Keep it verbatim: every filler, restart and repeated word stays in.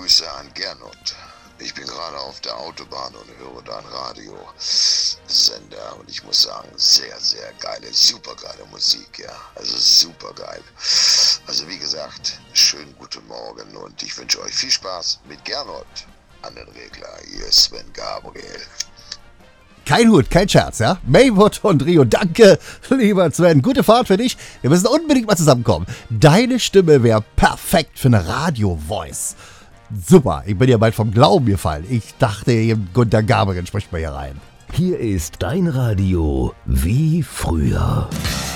Grüße an Gernot. Ich bin gerade auf der Autobahn und höre da einen Radiosender und ich muss sagen, sehr, sehr geile, super geile Musik, ja. Also super geil. Also wie gesagt, schönen guten Morgen und ich wünsche euch viel Spaß mit Gernot an den Regler. Hier ist Sven Gabriel. Kein Hut, kein Scherz, ja? Maywood und Rio, danke, lieber Sven. Gute Fahrt für dich. Wir müssen unbedingt mal zusammenkommen. Deine Stimme wäre perfekt für eine Radio-Voice. Super, ich bin ja bald vom Glauben gefallen. Ich dachte, Gunter Gabriel spricht mal hier rein. Hier ist dein Radio wie früher.